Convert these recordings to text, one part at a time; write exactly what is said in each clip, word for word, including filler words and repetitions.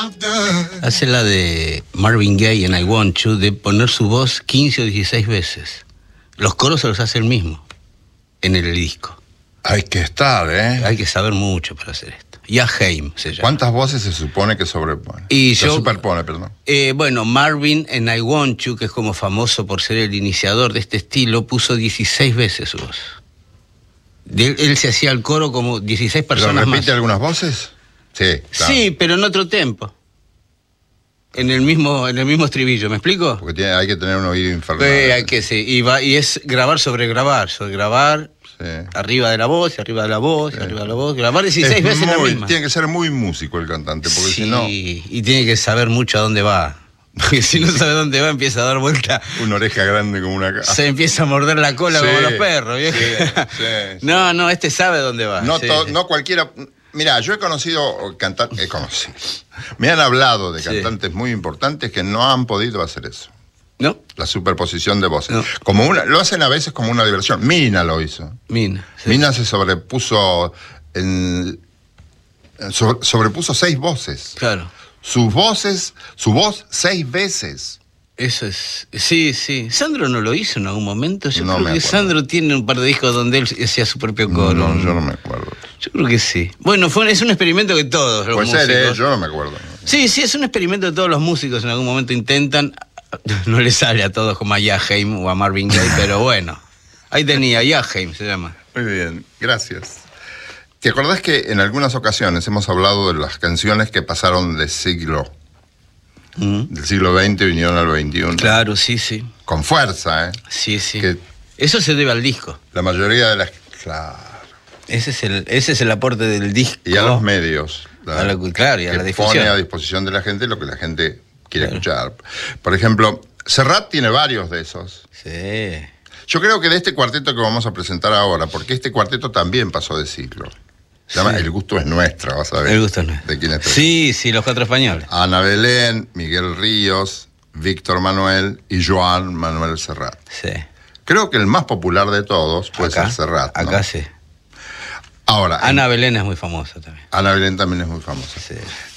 Hace la de Marvin Gaye en I Want You, de poner su voz quince o dieciséis veces. Los coros se los hace él mismo, en el disco. Hay que estar, ¿eh? Hay que saber mucho para hacer esto. Ya Haim se llama. ¿Cuántas voces se supone que sobrepone? Y se yo, superpone, perdón. Eh, bueno, Marvin en I Want You, que es como famoso por ser el iniciador de este estilo, puso dieciséis veces su voz. De él, él se hacía el coro como dieciséis personas ¿Pero más. repite algunas voces? Sí, claro. Sí, pero en otro tempo. En el mismo, en el mismo estribillo, ¿me explico? Porque tiene, hay que tener un oído infernal. Eh, hay que, sí, y, va, y es grabar sobre grabar, sobre grabar, Sí. arriba de la voz, y arriba de la voz, Sí. y arriba de la voz, grabar dieciséis Es veces la muy- misma. Tiene que ser muy músico el cantante, porque Sí, si no, y tiene que saber mucho a dónde va. Porque si no sabe dónde va, empieza a dar vuelta. una oreja grande como una casa. Se empieza a morder la cola Sí, como los perros, ¿viejo? sí, sí, sí. No, no, este sabe dónde va. No, sí. to- no cualquiera. Mirá, yo he conocido cantantes, he conocido. Me han hablado de Sí. cantantes muy importantes que no han podido hacer eso. ¿No? La superposición de voces. No. Como una, lo hacen a veces como una diversión. Mina lo hizo. Mina. sí. Mina se sobrepuso en, en so- sobrepuso seis voces. Claro. Sus voces, su voz seis veces. Eso es. Sí, sí. ¿Sandro no lo hizo en algún momento? Yo No creo me que acuerdo. Sandro tiene un par de discos donde él hacía su propio coro. No, yo no me acuerdo. Yo creo que sí. Bueno, fue, es un experimento que todos los Puede músicos... ser, ¿eh? Yo no me acuerdo. Sí, sí, es un experimento que todos los músicos en algún momento intentan. No le sale a todos como a Jaheim o a Marvin Gaye, pero bueno. Ahí tenía, Jaheim se llama. Muy bien, gracias. ¿Te acordás que en algunas ocasiones hemos hablado de las canciones que pasaron de siglo, Mm. del siglo veinte y vinieron al veintiuno? Claro, sí, sí. Con fuerza, ¿eh? Sí, sí. Que Eso se debe al disco. la mayoría de las... Claro. Ese es el, ese es el aporte del disco. Y a los medios. A la- claro, y a que la difusión. pone a disposición de la gente lo que la gente quiere Claro. escuchar. Por ejemplo, Serrat tiene varios de esos. Sí. Yo creo que de este cuarteto que vamos a presentar ahora, porque este cuarteto también pasó de siglo. Se llama Sí. El gusto es nuestro, vas a ver. El gusto no es. ¿De quién es? Sí, sí, los cuatro españoles. Ana Belén, Miguel Ríos, Víctor Manuel y Joan Manuel Serrat. Sí. Creo que el más popular de todos puede Acá, ser Serrat, ¿no? Acá sí. Ahora, Ana Belén es muy famosa también. Ana Belén también es muy famosa. Sí.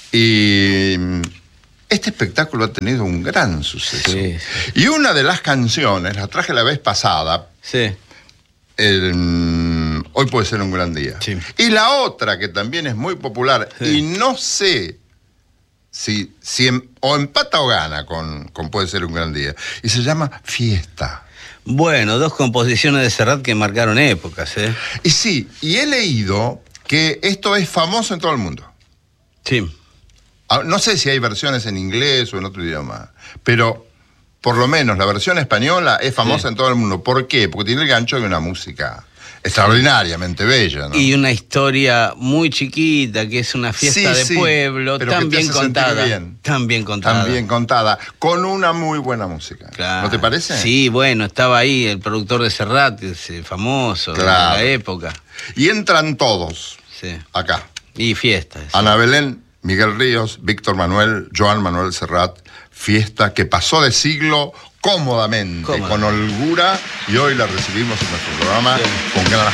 Y mm, este espectáculo ha tenido un gran suceso. Sí, sí. Y una de las canciones, la traje la vez pasada, Sí. el, mm, Hoy puede ser un gran día. Sí. Y la otra que también es muy popular, Sí. y no sé si, si em- o empata o gana con, con Puede ser un gran día, y se llama Fiesta. Bueno, dos composiciones de Serrat que marcaron épocas, ¿eh? Y sí, y he leído que esto es famoso en todo el mundo. Sí. Ah, no sé si hay versiones en inglés o en otro idioma, pero por lo menos la versión española es famosa Sí. en todo el mundo. ¿Por qué? Porque tiene el gancho de una música extraordinariamente bella, ¿no? Y una historia muy chiquita, que es una fiesta Sí, de sí, pueblo, pero tan que te bien hace sentir contada. bien. Tan bien contada. Tan bien contada, con una muy buena música. Claro. ¿No te parece? Sí, bueno, estaba ahí el productor de Serrat, ese famoso, Claro. de la época. Y entran todos Sí. acá. Y fiestas. Ana Belén, Miguel Ríos, Víctor Manuel, Joan Manuel Serrat, fiesta que pasó de siglo cómodamente, Cómodo. con holgura, y hoy la recibimos en nuestro programa Sí. con gran